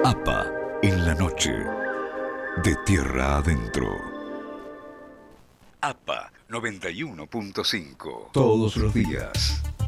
APA en la noche, de tierra adentro. APA 91.5. Todos los días.